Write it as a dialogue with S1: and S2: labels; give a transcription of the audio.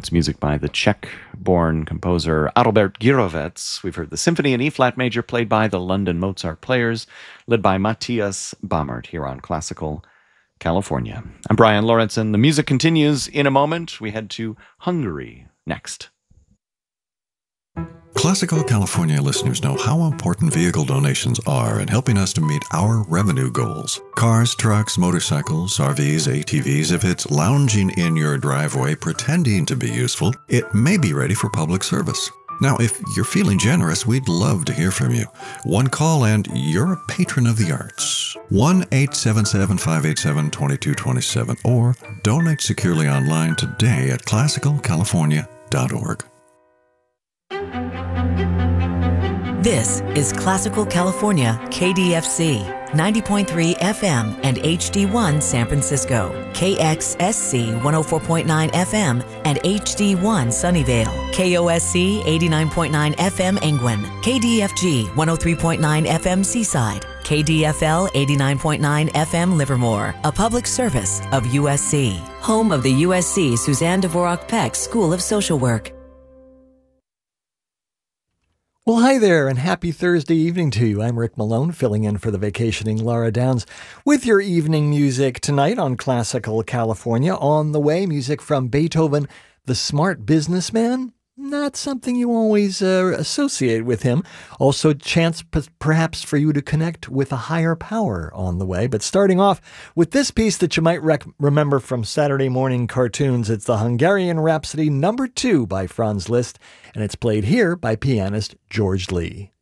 S1: It's music by the Czech-born composer Adalbert Gyrowetz. We've heard the Symphony in E-flat major played by the London Mozart Players, led by Matthias Bamert here on Classical California. I'm Brian Lorentzen. The music continues in a moment. We head to Hungary next.
S2: Classical California listeners know how important vehicle donations are in helping us to meet our revenue goals. Cars, trucks, motorcycles, RVs, ATVs, if it's lounging in your driveway pretending to be useful, it may be ready for public service. Now, if you're feeling generous, we'd love to hear from you. One call and you're a patron of the arts. 1-877-587-2227 or donate securely online today at classicalcalifornia.org.
S3: This is Classical California, KDFC, 90.3 FM and HD1 San Francisco, KXSC 104.9 FM and HD1 Sunnyvale, KOSC 89.9 FM Engwin, KDFG 103.9 FM Seaside, KDFL 89.9 FM Livermore, a public service of USC, home of the USC Suzanne Dvorak Peck School of Social Work.
S4: Well, hi there, and happy Thursday evening to you. I'm Rick Malone, filling in for the vacationing Laura Downs with your evening music tonight on Classical California. On the way, music from Beethoven, The Smart Businessman. Not something you always associate with him. Also, chance perhaps for you to connect with a higher power on the way. But starting off with this piece that you might remember from Saturday morning cartoons. It's the Hungarian Rhapsody No. 2 by Franz Liszt, and it's played here by pianist George Lee.